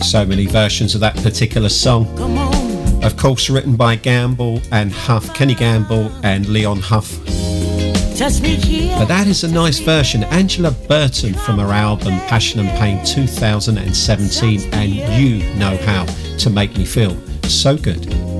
So many versions of that particular song. Of course, written by Gamble and Huff, Kenny Gamble and Leon Huff. But that is a nice version. Angela Burton from her album Passion and Pain 2017, and You Know How to Make Me Feel So Good.